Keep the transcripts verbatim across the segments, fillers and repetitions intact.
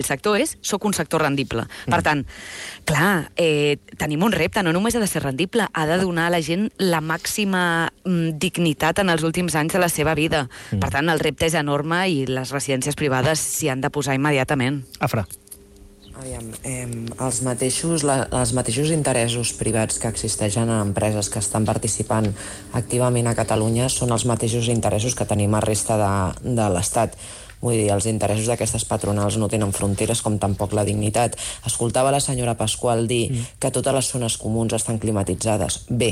sector és soc un sector rendible. Per tant, clar, eh, tenim un repte, no només ha de ser rendible, ha de donar a la gent la màxima mm, dignitat en els últims anys de la seva vida. Mm. Per tant, el repte és enorme i les residències privades s'hi han de posar immediatament. Afra. Aviam, eh, els, mateixos, la, els mateixos interessos privats que existeixen en empreses que estan participant activament a Catalunya són els mateixos interessos que tenim a resta de, de l'Estat. Vull dir, els interessos d'aquestes patronals no tenen fronteres, com tampoc la dignitat. Escoltava la senyora Pasqual dir mm. que totes les zones comuns estan climatitzades. Bé,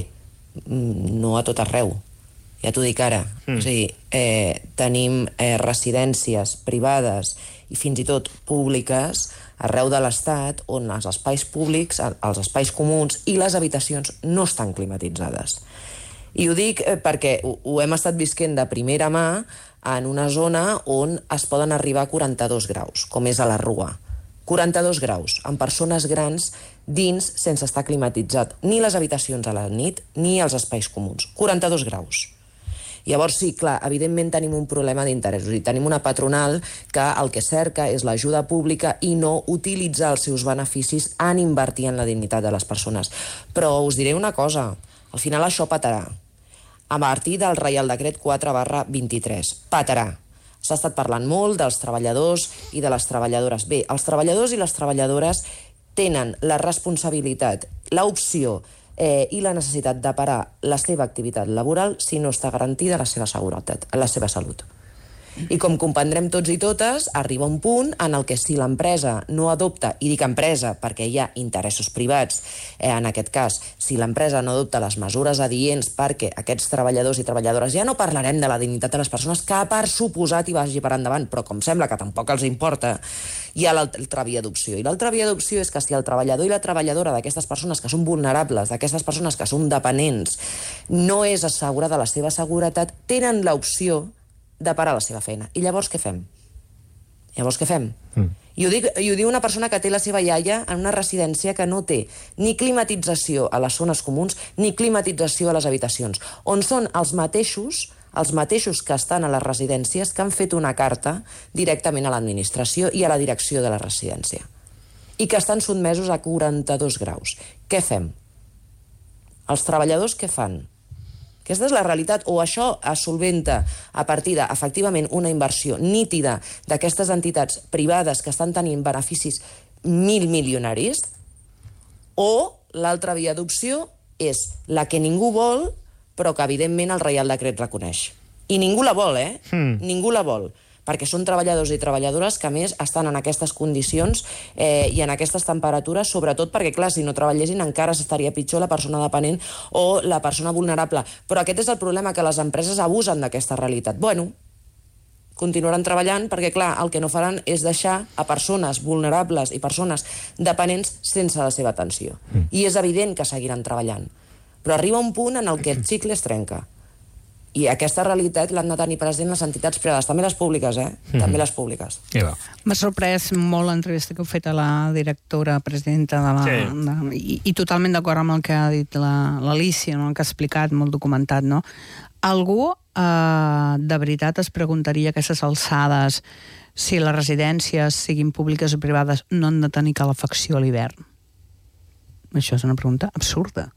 no a tot arreu. Ja t'ho dic ara. Mm. O sigui, eh, tenim eh, residències privades i fins i tot públiques arreu de l'Estat on els espais públics, els espais comuns i les habitacions no estan climatitzades. I ho dic perquè ho, ho hem estat visquent de primera mà en una zona on es poden arribar a quaranta-dos graus, com és a la Rua. quaranta-dos graus, amb persones grans dins sense estar climatitzat, ni les habitacions a la nit ni els espais comuns. quaranta-dos graus. Llavors, sí, clar, evidentment tenim un problema d'interessos i tenim una patronal que el que cerca és l'ajuda pública i no utilitzar els seus beneficis en invertir en la dignitat de les persones. Però us diré una cosa, al final això patarà. A partir del Reial Decret quatre barra vint-i-tres, patarà. S'ha estat parlant molt dels treballadors i de les treballadores. Bé, els treballadors i les treballadores tenen la responsabilitat, l'opció Eh, i la necessitat de parar la seva activitat laboral si no està garantida la seva seguretat, la seva salut. I com comprendrem tots i totes, arriba un punt en el que si l'empresa no adopta, i dic empresa perquè hi ha interessos privats, eh, en aquest cas, si l'empresa no adopta les mesures adients perquè aquests treballadors i treballadores, ja no parlarem de la dignitat de les persones, que per suposat hi vagi per endavant, però com sembla que tampoc els importa, hi ha l'altra via d'opció. I l'altra via d'opció és que si el treballador i la treballadora d'aquestes persones que són vulnerables, d'aquestes persones que són dependents, no és assegurada la seva seguretat, tenen l'opció de parar la seva feina. I llavors què fem? Llavors què fem? Mm. I, ho dic, I ho diu una persona que té la seva iaia en una residència que no té ni climatització a les zones comuns ni climatització a les habitacions, on són els mateixos, els mateixos que estan a les residències que han fet una carta directament a l'administració i a la direcció de la residència i que estan sotmesos a quaranta-dos graus. Què fem? Els treballadors què fan? Aquesta és la realitat, o això es solventa a partir de, efectivament, una inversió nítida d'aquestes entitats privades que estan tenint beneficis mil milionaris, o l'altra via d'opció és la que ningú vol, però que, evidentment, el Reial Decret reconeix. I ningú la vol, eh? Mm. Ningú la vol. Perquè són treballadors i treballadores que, a més, estan en aquestes condicions eh, i en aquestes temperatures, sobretot perquè, clar, si no treballessin encara s'estaria pitjor la persona dependent o la persona vulnerable. Però aquest és el problema, que les empreses abusen d'aquesta realitat. Bueno, continuaran treballant perquè, clar, el que no faran és deixar a persones vulnerables i persones dependents sense la seva atenció. Mm. I és evident que seguiran treballant. Però arriba un punt en el que el cicle es trenca. I aquesta realitat l'han de tenir present les entitats privades, també les públiques, eh? Mm-hmm. També les públiques. M'ha sorprès molt l'entrevista que heu fet a la directora, presidenta de la... Sí. De, i, I totalment d'acord amb el que ha dit l'Alícia, no? El que ha explicat, molt documentat, no? Algú eh, de veritat es preguntaria a aquestes alçades si les residències, siguin públiques o privades, no han de tenir calefacció a l'hivern? Això és una pregunta absurda.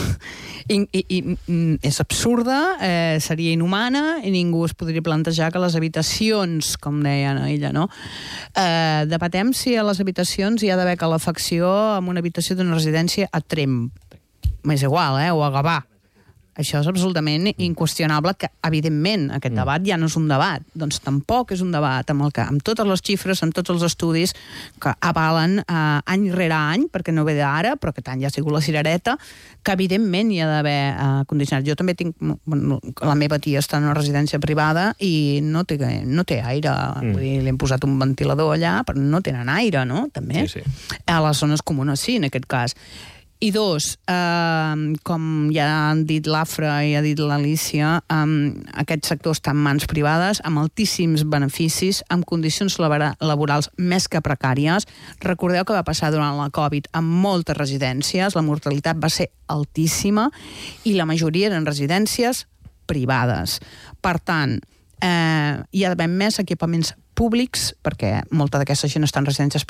I, i, i és absurda, eh, seria inhumana i ningú es podria plantejar que les habitacions, com deia ella, no? Eh, debatem si a les habitacions hi ha d'haver calefacció en una habitació d'una residència a Tremp. M'és igual, eh? O a Gavà. Això és absolutament inqüestionable, que, evidentment, aquest mm. debat ja no és un debat. Doncs tampoc és un debat amb, el que, amb totes les xifres, amb tots els estudis que avalen eh, any rere any, perquè no ve d'ara, però aquest any ja ha sigut la cirereta, que evidentment hi ha d'haver eh, condicionat. Jo també tinc... Bueno, la meva tia està en una residència privada i no té, no té aire. Mm. Vull dir, li hem posat un ventilador allà, però no tenen aire, no? També. Sí, sí. A les zones comunes sí, en aquest cas. I dos, eh, com ja han dit l'Afra i ha dit l'Alícia, eh, aquest sector està en mans privades, amb altíssims beneficis, amb condicions laborals més que precàries. Recordeu que va passar durant la Covid amb moltes residències, la mortalitat va ser altíssima i la majoria eren residències privades. Per tant, eh, hi ha d'haver més equipaments públics, perquè molta d'aquesta gent està en residències